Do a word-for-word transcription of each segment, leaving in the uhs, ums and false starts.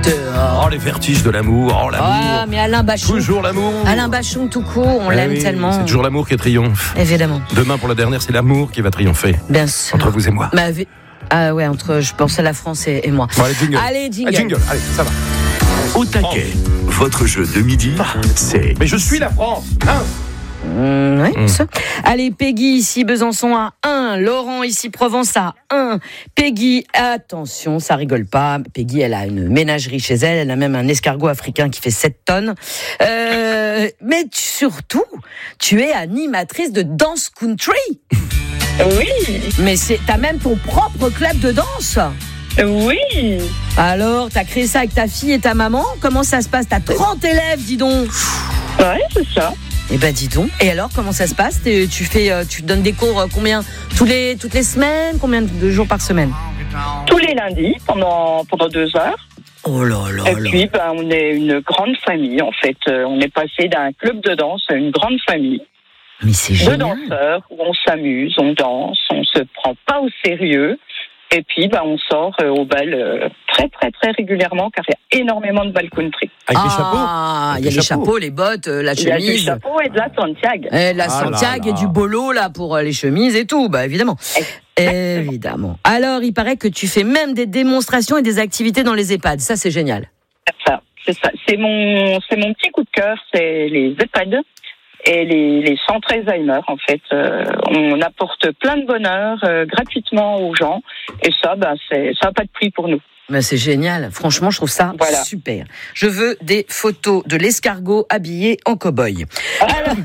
Oh, les vertiges de l'amour, oh l'amour. Ah, mais Alain Bachung. Toujours l'amour. Alain Bachung tout court, on Ah l'aime oui, tellement. C'est toujours l'amour qui triomphe. Évidemment. Demain pour la dernière, c'est l'amour qui va triompher. Bien sûr. Entre vous et moi. Bah, vi- ah ouais, entre, je pense à la France et, et moi. Bon, allez, jingle. Allez, jingle. Ah, jingle, allez, ça va. Au taquet, votre jeu de midi, c'est... Mais je suis la France, hein. Mmh, oui, Mmh. ça. Allez, Peggy ici Besançon à un, Laurent ici Provence à un. Peggy, attention, ça rigole pas. Peggy, elle a une ménagerie chez elle, elle a même un escargot africain qui fait sept tonnes. Euh, mais tu- surtout, tu es animatrice de danse country. Oui, Mais c'est, t'as même ton propre club de danse. oui. Alors, t'as créé ça avec ta fille et ta maman. Comment ça se passe? T'as trente élèves, dis donc. Ouais, c'est ça. Eh ben dis donc. Et alors comment ça se passe? T'es- Tu fais, euh, tu donnes des cours euh, combien tous les toutes les semaines? Combien de jours par semaine? Tous les lundis, pendant, pendant deux heures. Oh là là Et là. puis, ben, on est une grande famille, en fait. Euh, on est passé d'un club de danse à une grande famille Mais c'est de génial. danseurs où on s'amuse, on danse, on se prend pas au sérieux. Et puis, ben, on sort euh, au bal euh, très, très, très régulièrement, car il y a énormément de bal country. Avec les chapeaux. Ah, Avec il y a les les chapeaux. chapeaux, les bottes, euh, la Il y a du chemise. chapeau et de la Santiago. Et la Ah Santiago là et là. du bolo là pour euh, les chemises et tout, bah évidemment. Évidemment. Alors, il paraît que tu fais même des démonstrations et des activités dans les EHPAD. Ça, c'est génial. C'est ça, c'est ça. C'est mon, c'est mon petit coup de cœur, c'est les EHPAD et les, les centres Alzheimer, en fait. Euh, on apporte plein de bonheur euh, gratuitement aux gens, et ça, ben, c'est, ça n'a pas de prix pour nous. Ben, c'est génial. Franchement, je trouve ça Voilà. super. Je veux des photos de l'escargot habillé en cow-boy. Alors,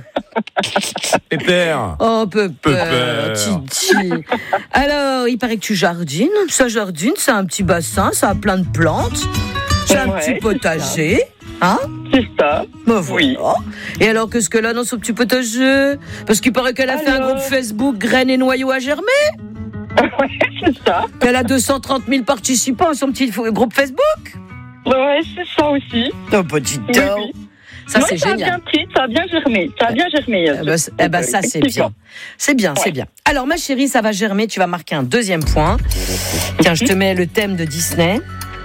Pépère. oh, Pépère, Pépère. Titi. Alors, il paraît que tu jardines. Ça jardine, c'est un petit bassin, ça a plein de plantes. C'est un Ouais, petit c'est potager. Hein? C'est ça. Ben voilà. Oui. Et alors, qu'est-ce qu'elle a dans son petit potager? Parce qu'il paraît qu'elle a fait un Alors groupe Facebook Graines et noyaux à germer. Ouais, c'est ça. Qu'elle a deux cent trente mille participants à son petit fo- groupe Facebook. Ouais, c'est ça aussi. Oh, petit Oui, temps. oui. Ça, Ouais, c'est ça a bien génial. pris, ça a bien germé. Ça a bien germé. Eh ben, c'est- eh ben, ça, c'est bien. C'est bien, c'est Ouais. bien. Alors, ma chérie, ça va germer. Tu vas marquer un deuxième point. Tiens, je te mets le thème de Disney.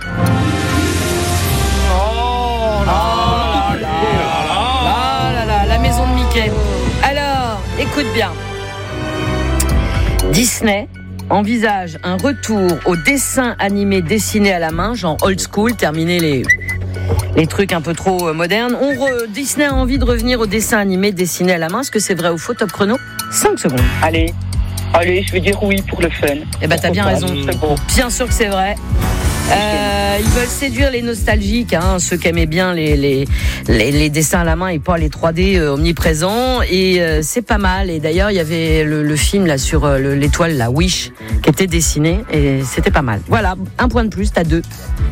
Oh là là, Ah là là, la maison de Mickey. Alors, écoute bien. Disney envisage un retour au dessin animé dessiné à la main, genre old school, terminer les, les trucs un peu trop euh, modernes. On re- Disney a envie de revenir au dessin animé dessiné à la main. Est-ce que c'est vrai ou faux? Top chrono, cinq secondes. Allez, allez, je vais dire oui pour le fun. Eh ben, t'as bien raison. C'est bon. Bien sûr que c'est vrai. Euh, ils veulent séduire les nostalgiques, hein, ceux qui aimaient bien les, les, les, les dessins à la main et pas les trois D euh, omniprésents. Et euh, c'est pas mal. Et d'ailleurs, il y avait le, le film là sur euh, le- l'étoile, la Wish, qui était dessiné et c'était pas mal. Voilà, un point de plus, t'as deux.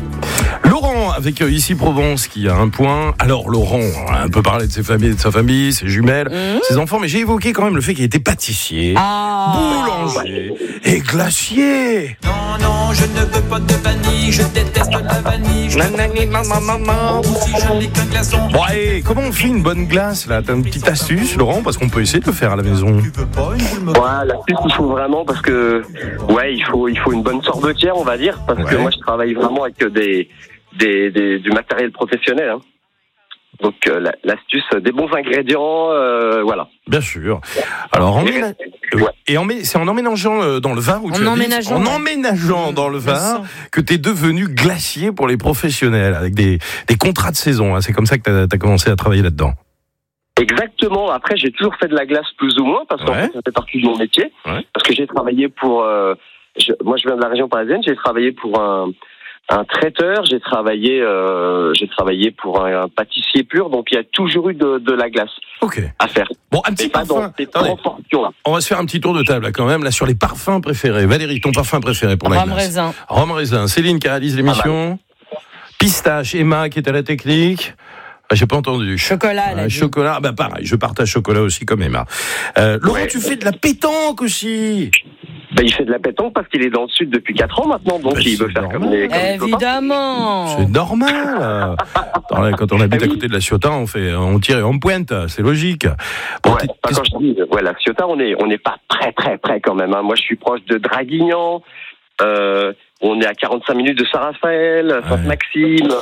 Laurent, avec euh, Ici Provence, qui a un point. Alors, Laurent, on a un peu parlé de ses familles, de sa famille, ses jumelles, Mmh. ses enfants, mais j'ai évoqué quand même le fait qu'il était pâtissier, Ah, boulanger et glacier. Non, non, je ne veux pas de vanille, je déteste la vanille. Je Nanani, maman, maman. si je n'ai qu'un glaçon. Bon, allez, comment on fait une bonne glace, là? T'as une petite astuce, Laurent? Parce qu'on peut essayer de le faire à la maison. Tu veux pas une boule me Ouais, l'astuce, il faut vraiment, parce que, ouais, il faut, il faut une bonne sorbetière, on va dire, parce que Ouais. moi, je travaille vraiment avec des, des, des du matériel professionnel, hein. Donc, euh, la- l'astuce, des bons ingrédients, euh, voilà. Bien sûr. Alors, en Et- ména- ouais. et en mé- c'est en emménageant euh, dans le Var où En tu habites, emménageant, en ouais. emménageant dans le Var, ça. que t'es devenu glacier pour les professionnels avec des, des contrats de saison. Hein. C'est comme ça que t'as as commencé à travailler là-dedans. Exactement. Après, j'ai toujours fait de la glace plus ou moins, parce qu'en Ouais. fait, ça fait partie de mon métier. Ouais. Parce que j'ai travaillé pour, euh, je- moi, je viens de la région parisienne, j'ai travaillé pour un, un traiteur, j'ai travaillé, euh, j'ai travaillé pour un, un pâtissier pur, donc il y a toujours eu de, de la glace Ok. à faire. Bon, un petit Mais pas dans parfum. ces Attendez, grandes portions-là. on va se faire un petit tour de table là, quand même, là, sur les parfums préférés. Valérie, ton parfum préféré pour la rhum glace? raisin. Rhum raisin. Céline qui réalise l'émission. Pistache. Emma qui est à la technique. Ah, j'ai pas entendu. Chocolat, elle a Euh, dit. chocolat, bah pareil, je partage chocolat aussi comme Emma. Euh, Laurent, Ouais. tu fais de la pétanque aussi. Ben, il fait de la pétanque parce qu'il est dans le sud depuis quatre ans maintenant, donc Ben, il veut c'est faire normal. comme les, comme les copains. Évidemment. C'est normal. Attends, là, quand on habite Ah à oui. côté de la Ciotat, on fait, on tire et on pointe. C'est logique. Bon, Ouais, t'es- enfin, quand je dis, ouais, la Ciotat, on est, on n'est pas très, très, très quand même, hein. Moi, je suis proche de Draguignan, euh, on est à quarante-cinq minutes de Saint-Raphaël, Sainte-Maxime.